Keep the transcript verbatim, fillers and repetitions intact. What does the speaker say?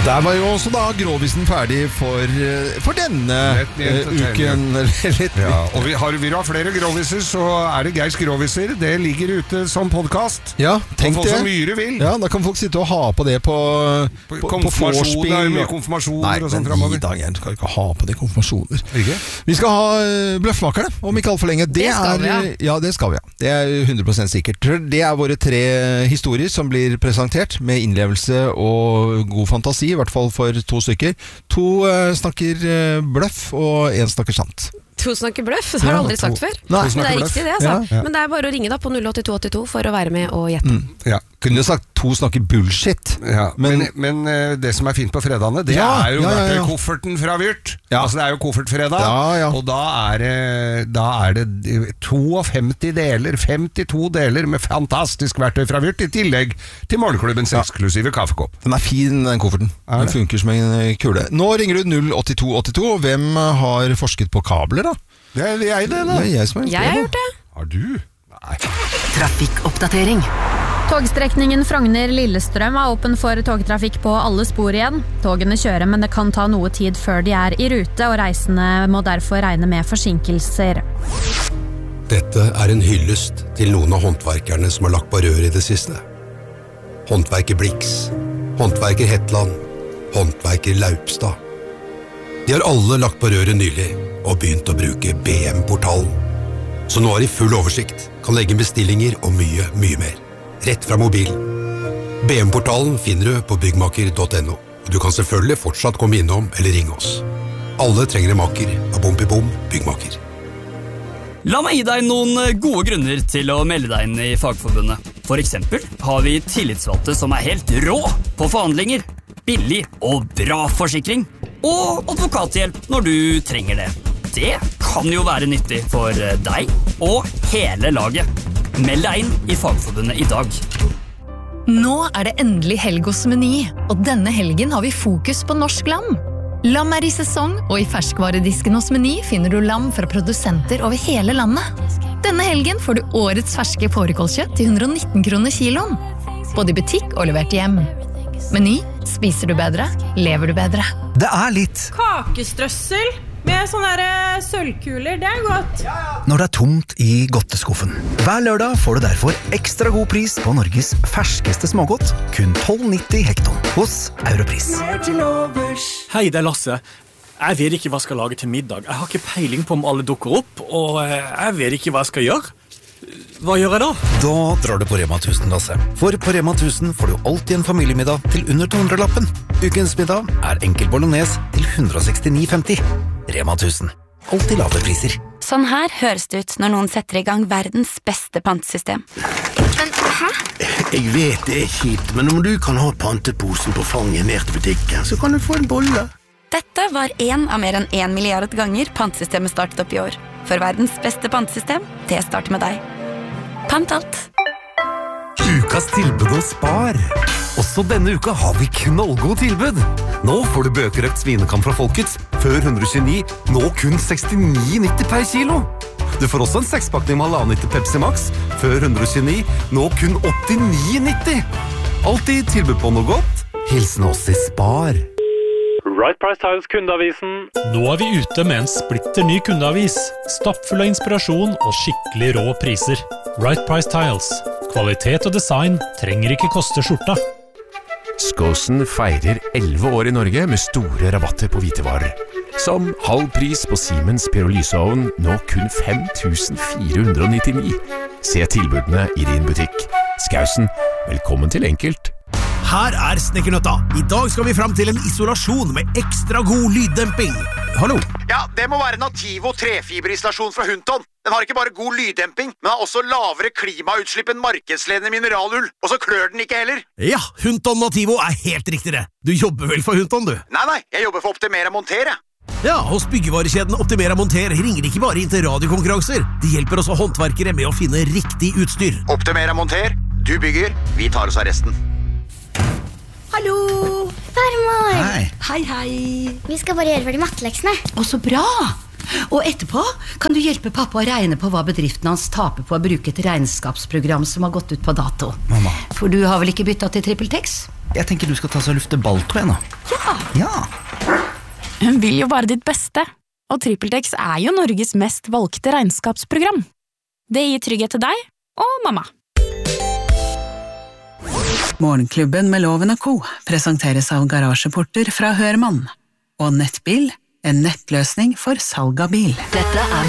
Der var jo også da Grovisen ferdig for, for denne uh, uken. litt, ja, og vi har, vi har flere Groviser, så er det Geirs Groviser. Det ligger ute som podcast. Ja, tenk det. Og få så mye du vil. Ja, da kan folk sitte og ha på det på, på, på, på vorspiel. Det er mye konfirmasjoner Nei, og sånn fremover. fremover. Nei, men i dag jeg skal ikke ha på det konfirmasjoner. Ikke? Vi skal ha uh, Bløffmakerne, om ikke alt for lenge. Det, det skal er, vi, ja. Ja, det skal vi, ja. Det er hundre prosent sikkert. Det er våre tre historier som blir presentert med innlevelse og god fantasi, i hvert fall for to stykker. To uh, snakker uh, bløff, og en snakker sant. To snakker bløff, det har jeg aldri ja, sagt før. Nei. Men det er riktig det, altså. Ja. Men det er bare å ringe da på null åtte to åtte to for å være med og gjette. Mm. Ja. Kunne du sagt to snakker bullshit? Ja, men, men, men det som er fint på fredagene, det ja, er jo ja, ja, ja. kofferten fra Vyrt. Ja. Altså det er jo koffertfredag, ja, ja. og da er, det, da er det femtito deler, femtito deler med fantastisk verktøy fra Vyrt, i tillegg til morgenklubbens ja. eksklusive kaffekopp. Den er fin, den kofferten. Den funker som en kule. Nå ringer du null åtte to åtte to, og hvem har forsket på kabler da? Det er jeg det da. Det er jeg som har, jeg har gjort det. Har du? Nei. Trafikkoppdatering. Togstrekningen Frogner-Lillestrøm er åpen for togtrafikk på alle spor igjen. Togene kjører, men det kan ta noe tid før de er i rute, og reisende må derfor regne med forsinkelser. Dette er en hyllest til noen av håndverkerne som har lagt på rør i det siste. Håndverker Blix, håndverker Hetland, håndverker Laupstad. De har alle lagt på røret nylig og begynt å bruke B M-portalen. Så nå har de full oversikt, kan legge bestillinger og mye, mye mer. Rett fra mobilen. B M-portalen finner du på byggmaker punktum no, og du kan selvfølgelig fortsatt komme innom eller ringe oss. Alle trenger en maker av Bom i Bom Byggmaker. La meg gi deg noen gode grunner til å melde deg inn i Fagforbundet. For eksempel har vi tillitsvalgte som er helt rå på forhandlinger, billig og bra forsikring, og advokathjelp når du trenger det. Det kan jo være nyttig for deg og hele laget. Meld deg inn i Fagforbundet i dag. Nå er det endelig helg hos Meny, og denne helgen har vi fokus på norsk lam. Lam er i sesong, og i ferskvaredisken hos Meny finner du lam fra produsenter over hele landet. Denne helgen får du årets ferske fårikålkjøtt til hundre og nitten kroner kiloen. Både i butikk og levert hjem. Meny, spiser du bedre, lever du bedre. Det er litt kakestrøssel med sånne der sølvkuler, det er godt. Når det er tomt i godteskuffen. Hver lørdag får du derfor ekstra god pris på Norges ferskeste smågodt, kun tolv nitti hekton hos Europris. Hei, det er Lasse. Jeg vet ikke hva jeg skal lage til middag. Jeg har ikke peiling på om alle dukker opp, og jeg vet ikke hva jeg skal gjøre. Hva gjør jeg da? Da drar du på Rema tusen, Lasse. For på Rema tusen får du alltid en familiemiddag til under to hundre lappen. Ukens middag er enkel bolognese til hundre og sekstini femti. Rema tusen. Alltid lave priser. Sånn her høres det ut når noen setter i gang verdens beste pantesystem. Men, hæ? Jeg vet det er kjipt, men om du kan ha panteposen på fanget ned til butikken, så kan du få en bolle. Dette var en av mer enn en milliard ganger pantesystemet startet opp i år. For verdens beste pantesystem, det starter med deg. Pant alt. Ukas tilbud hos Spar. Også denne uka har vi knallgod tilbud. Nå får du bøkerøkt svinekam fra Folkets, før hundre og tjueni, nå kun sekstini nitti per kilo. Du får også en sekspakning med halvannen liter Pepsi Max, før hundre og tjueni, nå kun åttini nitti. Alltid tilbud på noe godt. Hilsen oss i Spar. Right Price Tiles kundeavisen. Nå er vi ute med en splitter ny kundeavis. Stappfull av inspirasjon og skikkelig rå priser. Right Price Tiles. Kvalitet og design trenger ikke koste skjorta. Skåsen feirer elleve år i Norge med store rabatter på hvitevarer. Som halv pris på Siemens pyrolyseovn, nå kun fem tusen fire hundre og nittini. Se tilbudene i din butikk. Skausen, velkommen til Enkelt. Her er Snekkernøtta. I dag skal vi frem til en isolasjon med ekstra god lyddemping. Hallo? Ja, det må være Nativo trefiberisolasjon fra Hunton. Den har ikke bare god lyddemping, men har også lavere klimautslipp enn markedsledende mineralull. Og så klør den ikke heller. Ja, Hunton Nativo er helt riktig det. Du jobber vel for Hunton, du? Nei, nei, jeg jobber for Optimera Monter, jeg. Ja, hos byggevarekjeden Optimera Monter ringer de ikke bare inn til radiokonkurranser. De hjelper også håndverkere med å finne riktig utstyr. Optimera Monter, du bygger, vi tar oss av resten. Hallo! Farmor! Hei! Hei, hei! Vi skal bare gjøre ferdig matteleksene. Å, så bra! Og etterpå kan du hjelpe pappa å regne på hva bedriften hans taper på å bruke et regnskapsprogram som har gått ut på dato. Mamma. For du har vel ikke byttet til TrippelTex? Jeg tenker du skal ta så lufte balltro igjen nå. Ja! Ja. Hun vil jo bare ditt beste, og TrippelTex er jo Norges mest valgte regnskapsprogram. Det gir trygghet til deg og mamma. Morgenklubben med Loven og Co. presenteres av Garasjeporter fra Hørmann og Nettbil, en nettløsning for salg av bil. Dette er